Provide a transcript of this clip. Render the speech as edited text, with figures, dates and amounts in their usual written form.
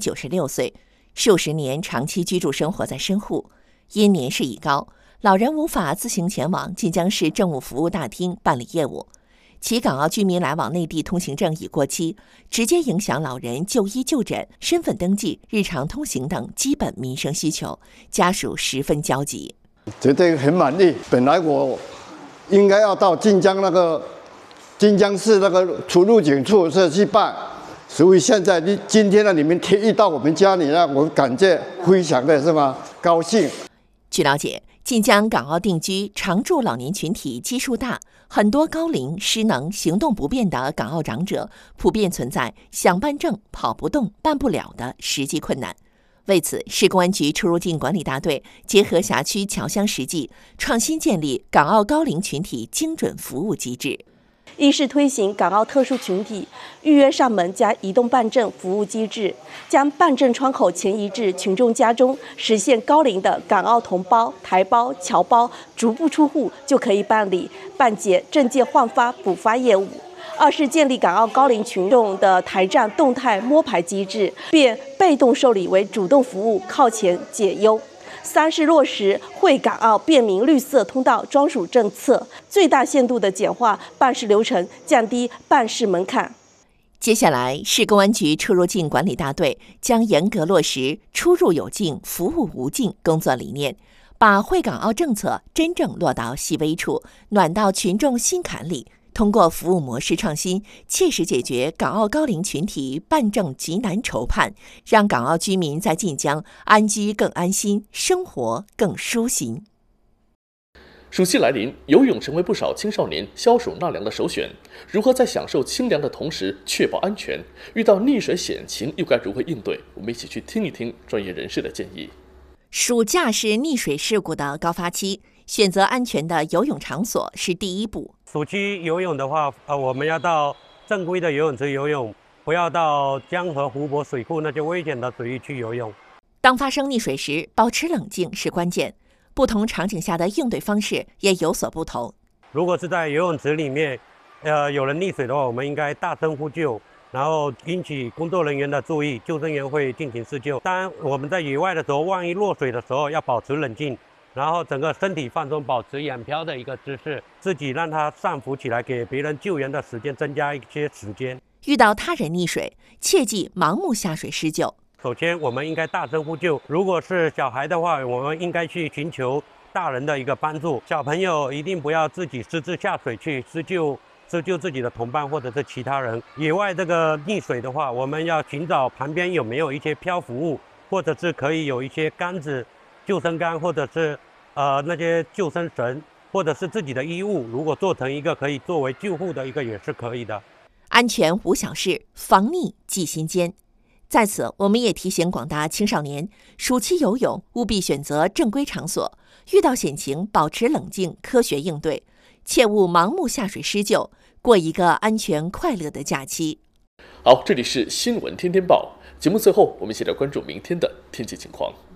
96岁，数十年长期居住生活在深沪，因年事已高，老人无法自行前往晋江市政务服务大厅办理业务。其港澳居民来往内地通行证已过期，直接影响老人就医就诊、身份登记、日常通行等基本民生需求，家属十分焦急。 绝对很满意。本来我应该要到晋江市那个出入境处去办，所以现在今天你们贴到我们家里呢，我感觉非常的是吗高兴。 据了解，晋江港澳定居常住老年群体基数大，很多高龄、失能、行动不便的港澳长者普遍存在想办证跑不动、办不了的实际困难。为此，市公安局出入境管理大队结合辖区侨乡实际，创新建立港澳高龄群体精准服务机制。 一是推行港澳特殊群体预约上门加移动办证服务机制，将办证窗口前移至群众家中，实现高龄的港澳同胞、台胞、侨胞足不出户就可以办结证件换发补发业务。二是建立港澳高龄群众的台站动态摸排机制，变被动受理为主动服务，靠前解忧。三是落实惠港澳便民绿色通道专属政策，最大限度地简化办事流程，降低办事门槛。 接下来，市公安局出入境管理大队将严格落实出入有境、服务无境工作理念，把惠港澳政策真正落到细微处，暖到群众心坎里。通过服务模式创新，切实解决港澳高龄群体办证急难愁盼，让港澳居民在晋江安居更安心，生活更舒心。 暑期来临，游泳成为不少青少年消暑纳凉的首选。如何在享受清凉的同时确保安全？遇到溺水险情又该如何应对？我们一起去听一听专业人士的建议。 暑假是溺水事故的高发期，选择安全的游泳场所是第一步。 暑期游泳的话，我们要到正规的游泳池游泳，不要到江河、湖泊、水库那些危险的水域去游泳。 当发生溺水时，保持冷静是关键。不同场景下的应对方式也有所不同。 如果是在游泳池里面，有人溺水的话，我们应该大声呼救，然后引起工作人员的注意，救生员会进行施救。当然，我们在野外的时候，万一落水的时候，要保持冷静。然后整个身体放松，保持仰漂的一个姿势，自己让它上浮起来，给别人救援的时间增加一些时间。 遇到他人溺水，切忌盲目下水施救。 首先，我们应该大声呼救。如果是小孩的话，我们应该去寻求大人的一个帮助。小朋友一定不要自己私自下水去施救自己的同伴或者是其他人。野外这个溺水的话，我们要寻找旁边有没有一些漂浮物，或者是可以有一些杆子、救生杆，或者是那些救生绳，或者是自己的衣物，如果做成一个可以作为救护的一个也是可以的。 安全无小事，防溺记心间。在此，我们也提醒广大青少年，暑期游泳务必选择正规场所，遇到险情保持冷静，科学应对，切勿盲目下水施救，过一个安全快乐的假期。 好，这里是新闻天天报节目，最后我们一起来关注明天的天气情况。